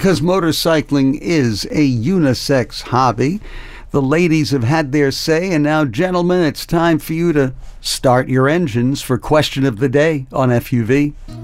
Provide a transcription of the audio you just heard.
because motorcycling is a unisex hobby. The ladies have had their say, and now, gentlemen, it's time for you to start your engines for question of the day on FUV.